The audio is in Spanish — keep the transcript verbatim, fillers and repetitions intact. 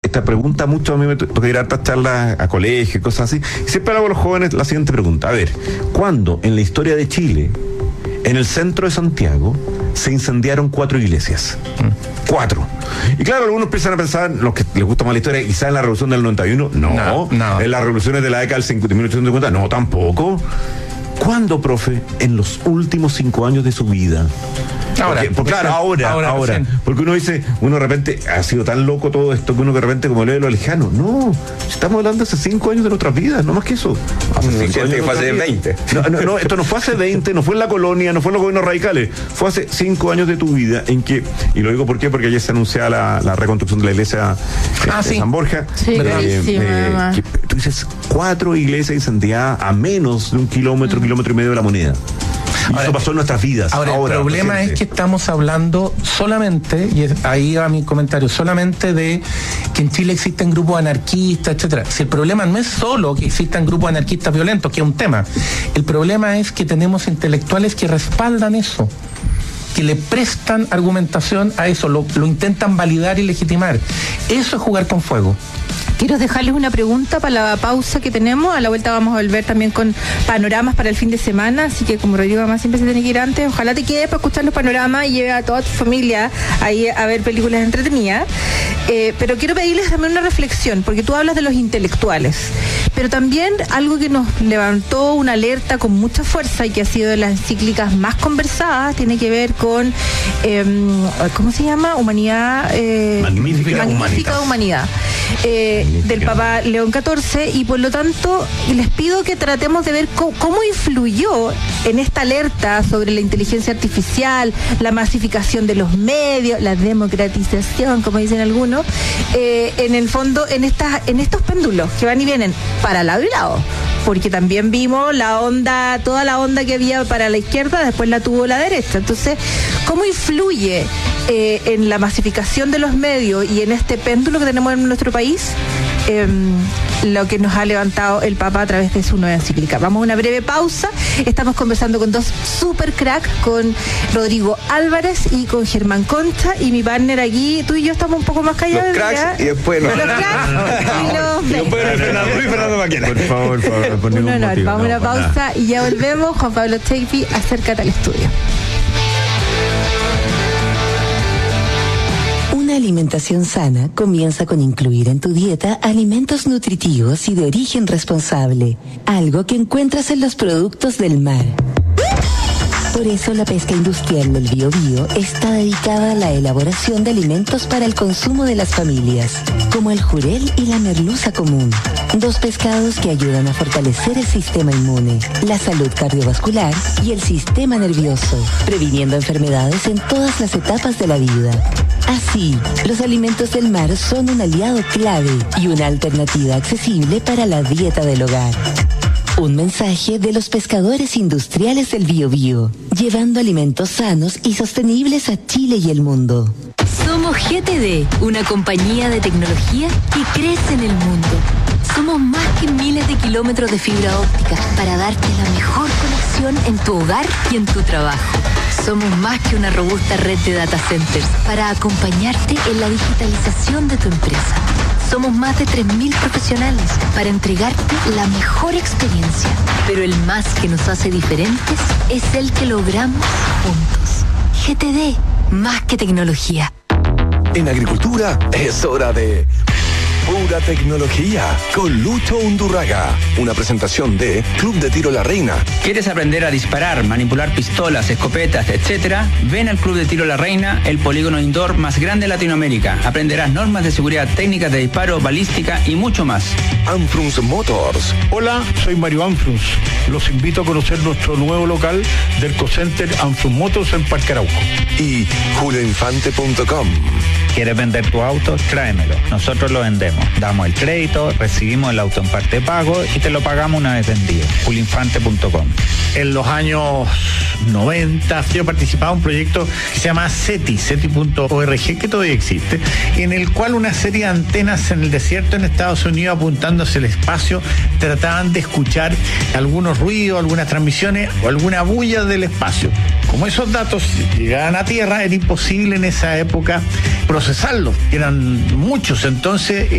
esta pregunta mucho, a mí me toca ir a hartas charlas a colegios y cosas así, y siempre hago a los jóvenes la siguiente pregunta: a ver, ¿cuándo en la historia de Chile, en el centro de Santiago, se incendiaron cuatro iglesias? Mm. Cuatro. Y claro, algunos empiezan a pensar, los que les gusta más la historia, quizás en la revolución del noventa y uno, no, no, no. En las revoluciones de la década del mil ochocientos cincuenta, no, tampoco. ¿Cuándo, profe? En los últimos cinco años de su vida. Ahora, porque, porque, claro, ahora, ahora, ahora porque uno dice, uno de repente ha sido tan loco todo esto que uno de repente como lee lo lejano. No, estamos hablando de hace cinco años de nuestras vidas, no más que eso. Hace no, cinco años que fue hace veinte. No, no, no, esto no fue hace veinte, no fue en la colonia, no fue en los gobiernos radicales, fue hace cinco años de tu vida en que, y lo digo por qué, porque ayer se anunciaba la, la reconstrucción de la iglesia ah, de sí. San Borja. Sí, eh, eh, que, tú dices, cuatro iglesias incendiadas a menos de un kilómetro, mm. kilómetro y medio de La Moneda. Y ahora, eso pasó en nuestras vidas. Ahora, ahora el problema presente. Es que estamos hablando solamente, y es, ahí va mi comentario, solamente de que en Chile existen grupos anarquistas, etcétera. Si el problema no es solo que existan grupos anarquistas violentos, que es un tema, el problema es que tenemos intelectuales que respaldan eso, que le prestan argumentación a eso, lo, lo intentan validar y legitimar. Eso es jugar con fuego. Quiero dejarles una pregunta para la pausa que tenemos. A la vuelta vamos a volver también con panoramas para el fin de semana, así que como Rodrigo Mamá siempre se tiene que ir antes, ojalá te quedes para escuchar los panoramas y lleve a toda tu familia ahí a ver películas entretenidas. Eh, pero quiero pedirles también una reflexión, porque tú hablas de los intelectuales, pero también algo que nos levantó una alerta con mucha fuerza y que ha sido de las encíclicas más conversadas, tiene que ver con, eh, ¿cómo se llama? Humanidad... Eh, magnífica, magnífica humanidad. Eh, del Papa León catorce, y por lo tanto les pido que tratemos de ver cómo, cómo influyó en esta alerta sobre la inteligencia artificial, la masificación de los medios, la democratización, como dicen algunos, eh, en el fondo en estas, en estos péndulos que van y vienen para lado y lado, porque también vimos la onda, toda la onda que había para la izquierda, después la tuvo la derecha. Entonces, ¿cómo influye eh, en la masificación de los medios y en este péndulo que tenemos en nuestro país eh, lo que nos ha levantado el Papa a través de su nueva encíclica? Vamos a una breve pausa. Estamos conversando con dos super cracks, con Rodrigo Álvarez y con Germán Concha, y mi partner aquí, tú y yo estamos un poco más callados. Los cracks ¿ya? Y después los, los cracks y los y después Fernando Luis Fernando Maquena. Por favor, por favor, por un ningún honor. motivo. Vamos no, a una pausa nada. Y ya volvemos. Juan Pablo Cheipi, acércate al estudio. Una alimentación sana comienza con incluir en tu dieta alimentos nutritivos y de origen responsable, algo que encuentras en los productos del mar. Por eso la pesca industrial del Biobío está dedicada a la elaboración de alimentos para el consumo de las familias, como el jurel y la merluza común, dos pescados que ayudan a fortalecer el sistema inmune, la salud cardiovascular y el sistema nervioso, previniendo enfermedades en todas las etapas de la vida. Así, los alimentos del mar son un aliado clave y una alternativa accesible para la dieta del hogar. Un mensaje de los pescadores industriales del Biobío, llevando alimentos sanos y sostenibles a Chile y el mundo. Somos G T D, una compañía de tecnología que crece en el mundo. Somos más que miles de kilómetros de fibra óptica para darte la mejor conexión en tu hogar y en tu trabajo. Somos más que una robusta red de data centers para acompañarte en la digitalización de tu empresa. Somos más de tres mil profesionales para entregarte la mejor experiencia. Pero el más que nos hace diferentes es el que logramos juntos. G T D, más que tecnología. En agricultura es hora de Pura Tecnología con Lucho Undurraga. Una presentación de Club de Tiro La Reina. ¿Quieres aprender a disparar, manipular pistolas, escopetas, etcétera? Ven al Club de Tiro La Reina, el polígono indoor más grande de Latinoamérica. Aprenderás normas de seguridad, técnicas de disparo, balística y mucho más. Anfrunz Motors. Hola, soy Mario Anfrunz. Los invito a conocer nuestro nuevo local del Cocenter Anfrunz Motors en Parque Arauco. Y julio infante punto com. ¿Quieres vender tu auto? Tráemelo. Nosotros lo vendemos. Damos el crédito, recibimos el auto en parte de pago y te lo pagamos una vez vendido. julio infante punto com. En los años noventa yo participaba en un proyecto que se llama SETI, SETI punto org, que todavía existe, en el cual una serie de antenas en el desierto en Estados Unidos apuntando hacia el espacio trataban de escuchar algunos ruidos, algunas transmisiones o alguna bulla del espacio. Como esos datos llegaban a tierra, era imposible en esa época procesarlos, eran muchos, entonces